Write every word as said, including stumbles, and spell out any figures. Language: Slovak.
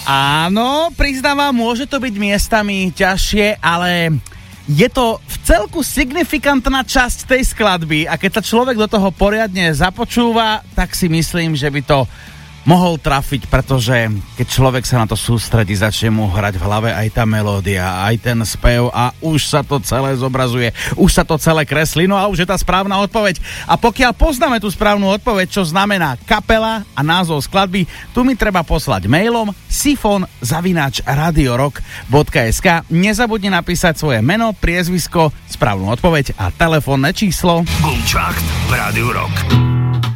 Áno, priznávam, môže to byť miestami ťažšie, ale je to v celku signifikantná časť tej skladby a keď sa človek do toho poriadne započúva, tak si myslím, že by to mohol trafiť, pretože keď človek sa na to sústredí, začne mu hrať v hlave aj tá melódia, aj ten spev a už sa to celé zobrazuje, už sa to celé kreslí, no a už je tá správna odpoveď. A pokiaľ poznáme tú správnu odpoveď, čo znamená kapela a názov skladby, tu mi treba poslať mailom sifon zavináč radiorock bodka es ká. Nezabudni napísať svoje meno, priezvisko, správnu odpoveď a telefónne číslo. Boomchart v Rádiu Rock.